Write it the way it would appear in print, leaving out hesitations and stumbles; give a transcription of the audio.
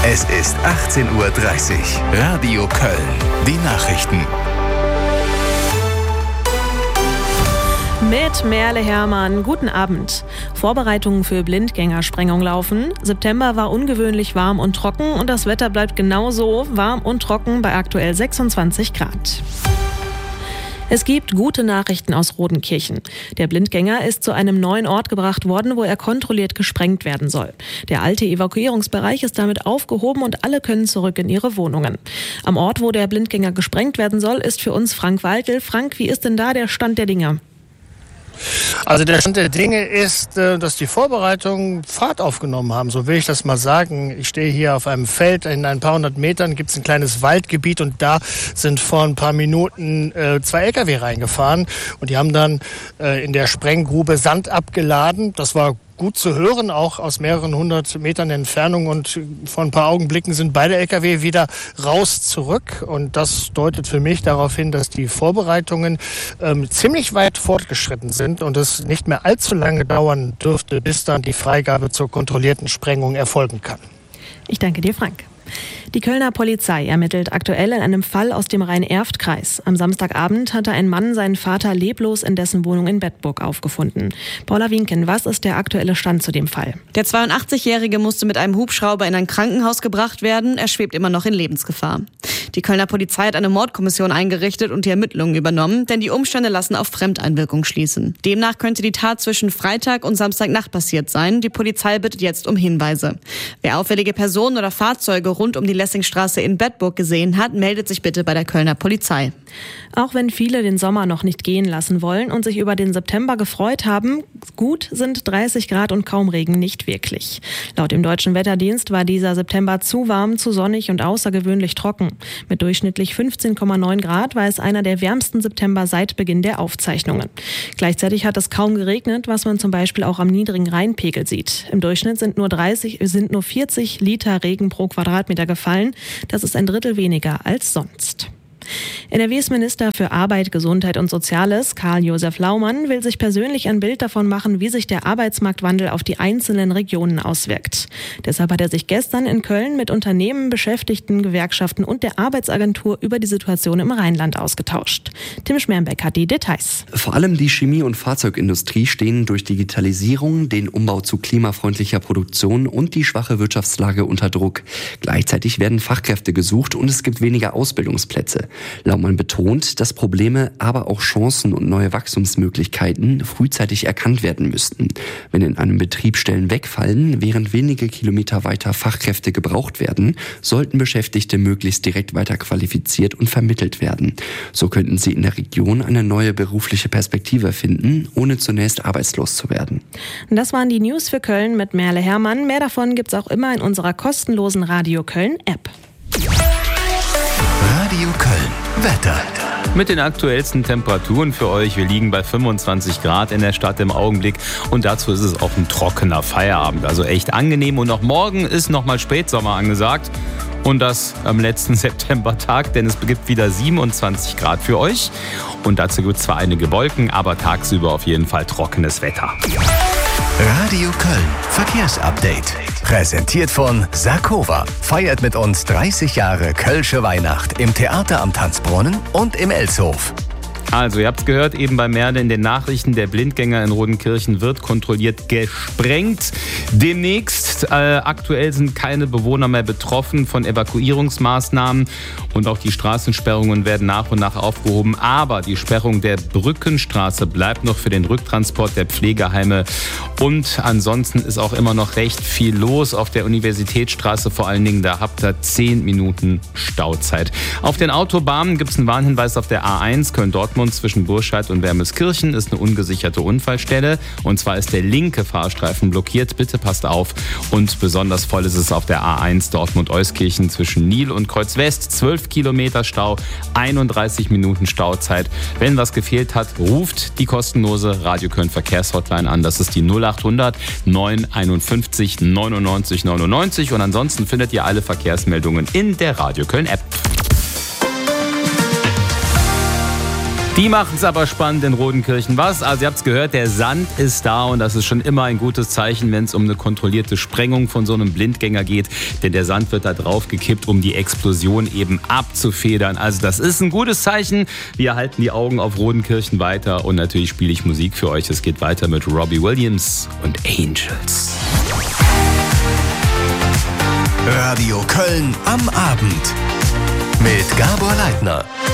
Es ist 18:30 Uhr. Radio Köln. Die Nachrichten. Mit Merle Hermann, guten Abend. Vorbereitungen für Blindgängersprengung laufen. September war ungewöhnlich warm und trocken und das Wetter bleibt genauso warm und trocken bei aktuell 26 Grad. Es gibt gute Nachrichten aus Rodenkirchen. Der Blindgänger ist zu einem neuen Ort gebracht worden, wo er kontrolliert gesprengt werden soll. Der alte Evakuierungsbereich ist damit aufgehoben und alle können zurück in ihre Wohnungen. Am Ort, wo der Blindgänger gesprengt werden soll, ist für uns Frank Waltel. Frank, wie ist denn da der Stand der Dinge? Also der Stand der Dinge ist, dass die Vorbereitungen Fahrt aufgenommen haben, so will ich das mal sagen. Ich stehe hier auf einem Feld, in ein paar hundert Metern gibt es ein kleines Waldgebiet und da sind vor ein paar Minuten 2 LKW reingefahren und die haben dann in der Sprenggrube Sand abgeladen. Das war gut zu hören, auch aus mehreren hundert Metern Entfernung, und vor ein paar Augenblicken sind beide LKW wieder raus zurück, und das deutet für mich darauf hin, dass die Vorbereitungen ziemlich weit fortgeschritten sind und es nicht mehr allzu lange dauern dürfte, bis dann die Freigabe zur kontrollierten Sprengung erfolgen kann. Ich danke dir, Frank. Die Kölner Polizei ermittelt aktuell in einem Fall aus dem Rhein-Erft-Kreis. Am Samstagabend hatte ein Mann seinen Vater leblos in dessen Wohnung in Bedburg aufgefunden. Paula Wienken, was ist der aktuelle Stand zu dem Fall? Der 82-Jährige musste mit einem Hubschrauber in ein Krankenhaus gebracht werden. Er schwebt immer noch in Lebensgefahr. Die Kölner Polizei hat eine Mordkommission eingerichtet und die Ermittlungen übernommen, denn die Umstände lassen auf Fremdeinwirkung schließen. Demnach könnte die Tat zwischen Freitag und Samstagnacht passiert sein. Die Polizei bittet jetzt um Hinweise. Wer auffällige Personen oder Fahrzeuge rund um die Lessingstraße in Bedburg gesehen hat, meldet sich bitte bei der Kölner Polizei. Auch wenn viele den Sommer noch nicht gehen lassen wollen und sich über den September gefreut haben, gut sind 30 Grad und kaum Regen nicht wirklich. Laut dem Deutschen Wetterdienst war dieser September zu warm, zu sonnig und außergewöhnlich trocken. Mit durchschnittlich 15,9 Grad war es einer der wärmsten September seit Beginn der Aufzeichnungen. Gleichzeitig hat es kaum geregnet, was man zum Beispiel auch am niedrigen Rheinpegel sieht. Im Durchschnitt sind nur 40 Liter Regen pro Quadratmeter gefallen. Das ist ein Drittel weniger als sonst. NRWs Minister für Arbeit, Gesundheit und Soziales, Karl-Josef Laumann, will sich persönlich ein Bild davon machen, wie sich der Arbeitsmarktwandel auf die einzelnen Regionen auswirkt. Deshalb hat er sich gestern in Köln mit Unternehmen, Beschäftigten, Gewerkschaften und der Arbeitsagentur über die Situation im Rheinland ausgetauscht. Tim Schmermbeck hat die Details. Vor allem die Chemie- und Fahrzeugindustrie stehen durch Digitalisierung, den Umbau zu klimafreundlicher Produktion und die schwache Wirtschaftslage unter Druck. Gleichzeitig werden Fachkräfte gesucht und es gibt weniger Ausbildungsplätze. Laumann betont, dass Probleme, aber auch Chancen und neue Wachstumsmöglichkeiten frühzeitig erkannt werden müssten. Wenn in einem Betrieb Stellen wegfallen, während wenige Kilometer weiter Fachkräfte gebraucht werden, sollten Beschäftigte möglichst direkt weiter qualifiziert und vermittelt werden. So könnten sie in der Region eine neue berufliche Perspektive finden, ohne zunächst arbeitslos zu werden. Das waren die News für Köln mit Merle Hermann. Mehr davon gibt's auch immer in unserer kostenlosen Radio Köln App. Radio Köln. Wetter. Mit den aktuellsten Temperaturen für euch. Wir liegen bei 25 Grad in der Stadt im Augenblick. Und dazu ist es auch ein trockener Feierabend. Also echt angenehm. Und auch morgen ist nochmal Spätsommer angesagt. Und das am letzten Septembertag, denn es gibt wieder 27 Grad für euch. Und dazu gibt es zwar einige Wolken, aber tagsüber auf jeden Fall trockenes Wetter. Radio Köln. Verkehrsupdate. Präsentiert von Sarkova. Feiert mit uns 30 Jahre Kölsche Weihnacht im Theater am Tanzbrunnen und im Elshof. Also, ihr habt es gehört, eben bei Merle in den Nachrichten, der Blindgänger in Rodenkirchen wird kontrolliert gesprengt. Demnächst, aktuell sind keine Bewohner mehr betroffen von Evakuierungsmaßnahmen und auch die Straßensperrungen werden nach und nach aufgehoben. Aber die Sperrung der Brückenstraße bleibt noch für den Rücktransport der Pflegeheime. Und ansonsten ist auch immer noch recht viel los auf der Universitätsstraße. Vor allen Dingen, da habt ihr 10 Minuten Stauzeit. Auf den Autobahnen gibt es einen Warnhinweis auf der A1 Köln-Dortmund zwischen Burscheid und Wermelskirchen ist eine ungesicherte Unfallstelle. Und zwar ist der linke Fahrstreifen blockiert. Bitte passt auf. Und besonders voll ist es auf der A1 Dortmund-Euskirchen zwischen Nil und Kreuz West. 12 Kilometer Stau, 31 Minuten Stauzeit. Wenn was gefehlt hat, ruft die kostenlose Radio Köln Verkehrshotline an. Das ist die 0800 951 99 99. Und ansonsten findet ihr alle Verkehrsmeldungen in der Radio Köln App. Die machen es aber spannend in Rodenkirchen. Was? Also ihr habt es gehört, der Sand ist da und das ist schon immer ein gutes Zeichen, wenn es um eine kontrollierte Sprengung von so einem Blindgänger geht. Denn der Sand wird da drauf gekippt, um die Explosion eben abzufedern. Also das ist ein gutes Zeichen. Wir halten die Augen auf Rodenkirchen weiter und natürlich spiele ich Musik für euch. Es geht weiter mit Robbie Williams und Angels. Radio Köln am Abend mit Gabor Leitner.